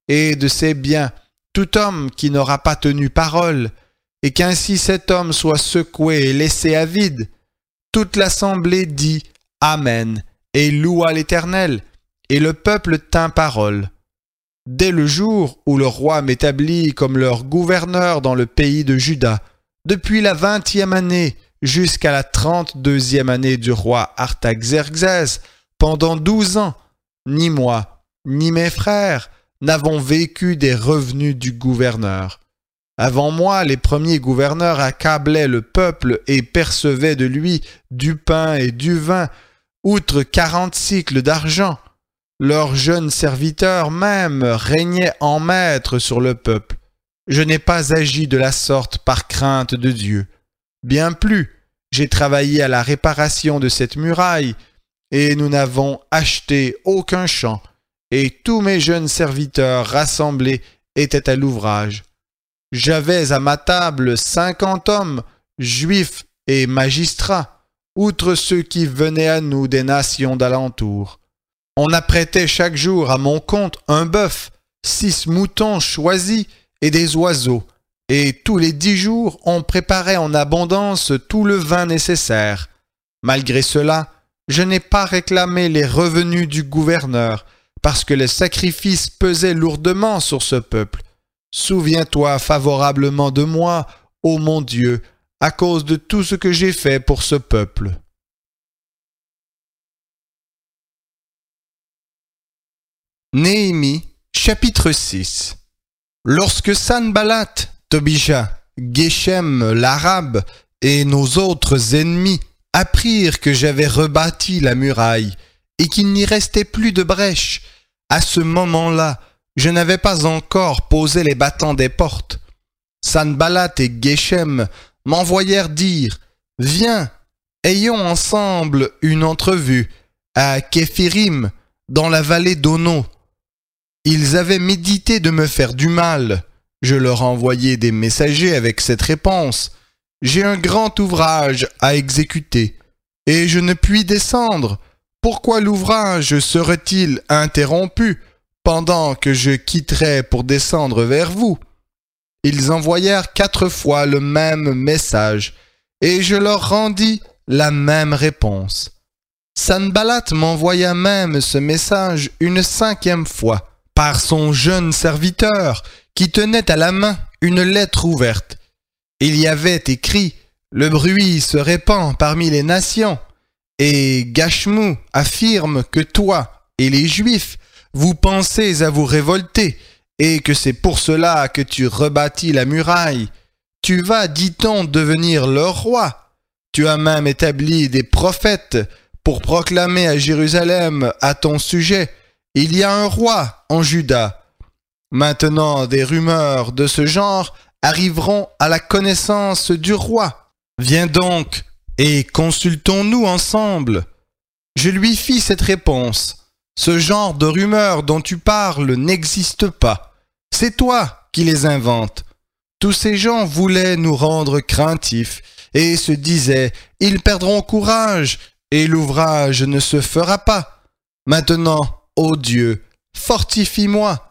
et de ses biens tout homme qui n'aura pas tenu parole, et qu'ainsi cet homme soit secoué et laissé à vide. Toute l'assemblée dit « Amen » et loua l'Éternel, et le peuple tint parole. Dès le jour où le roi m'établit comme leur gouverneur dans le pays de Juda, depuis la 20e année jusqu'à la 32e année du roi Artaxerxès, pendant 12 ans, ni moi, ni mes frères n'avons vécu des revenus du gouverneur. Avant moi, les premiers gouverneurs accablaient le peuple et percevaient de lui du pain et du vin, outre 40 cycles d'argent. Leurs jeunes serviteurs même régnaient en maître sur le peuple. Je n'ai pas agi de la sorte par crainte de Dieu. Bien plus, j'ai travaillé à la réparation de cette muraille, et nous n'avons acheté aucun champ, et tous mes jeunes serviteurs rassemblés étaient à l'ouvrage. J'avais à ma table 50 hommes, juifs et magistrats, outre ceux qui venaient à nous des nations d'alentour. On apprêtait chaque jour à mon compte un bœuf, 6 moutons choisis et des oiseaux, et tous les 10 jours on préparait en abondance tout le vin nécessaire. Malgré cela, je n'ai pas réclamé les revenus du gouverneur, parce que les sacrifices pesaient lourdement sur ce peuple. Souviens-toi favorablement de moi, ô mon Dieu, à cause de tout ce que j'ai fait pour ce peuple. Néhémie, chapitre 6. Lorsque Sanballat, Tobija, Geshem l'Arabe et nos autres ennemis apprirent que j'avais rebâti la muraille et qu'il n'y restait plus de brèche, à ce moment-là, je n'avais pas encore posé les battants des portes. Sanballat et Geshem m'envoyèrent dire « Viens, ayons ensemble une entrevue à Képhirim, dans la vallée d'Ono. » Ils avaient médité de me faire du mal. Je leur envoyai des messagers avec cette réponse. J'ai un grand ouvrage à exécuter, et je ne puis descendre. Pourquoi l'ouvrage serait-il interrompu pendant que je quitterais pour descendre vers vous? Ils envoyèrent 4 fois le même message, et je leur rendis la même réponse. Sanballat m'envoya même ce message une 5e fois, par son jeune serviteur, qui tenait à la main une lettre ouverte. Il y avait écrit « Le bruit se répand parmi les nations, et Gashmu affirme que toi et les Juifs, vous pensez à vous révolter, et que c'est pour cela que tu rebâtis la muraille. Tu vas, dit-on, devenir leur roi. Tu as même établi des prophètes pour proclamer à Jérusalem à ton sujet. Il y a un roi en Juda. Maintenant, des rumeurs de ce genre arriveront à la connaissance du roi. Viens donc et consultons-nous ensemble. » Je lui fis cette réponse. Ce genre de rumeurs dont tu parles n'existe pas. C'est toi qui les inventes. Tous ces gens voulaient nous rendre craintifs et se disaient « Ils perdront courage et l'ouvrage ne se fera pas. Maintenant, ô Dieu, fortifie-moi. »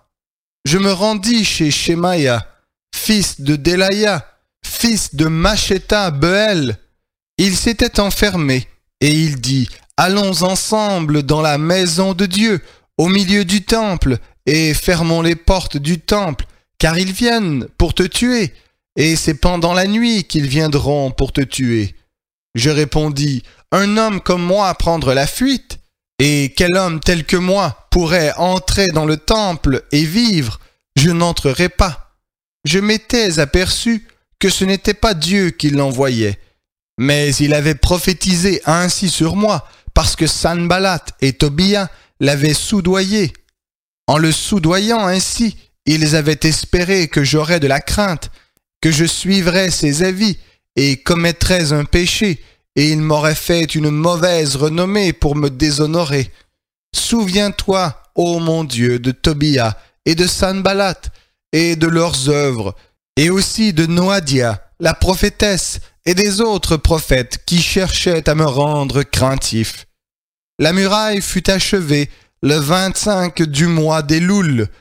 Je me rendis chez Shemaïa, fils de Delaya, fils de Machéta Beel. Il s'était enfermé et il dit « Allons ensemble dans la maison de Dieu, au milieu du temple, et fermons les portes du temple, car ils viennent pour te tuer, et c'est pendant la nuit qu'ils viendront pour te tuer. » Je répondis « Un homme comme moi prendre la fuite? Et quel homme tel que moi pourrait entrer dans le temple et vivre? Je n'entrerai pas. » Je m'étais aperçu que ce n'était pas Dieu qui l'envoyait, mais il avait prophétisé ainsi sur moi, parce que Sanballat et Tobia l'avaient soudoyé. En le soudoyant ainsi, ils avaient espéré que j'aurais de la crainte, que je suivrais ses avis et commettrais un péché, et ils m'auraient fait une mauvaise renommée pour me déshonorer. Souviens-toi, ô mon Dieu, de Tobia et de Sanballat et de leurs œuvres, et aussi de Noadia, la prophétesse, et des autres prophètes qui cherchaient à me rendre craintif. La muraille fut achevée le 25 du mois d'Éloul,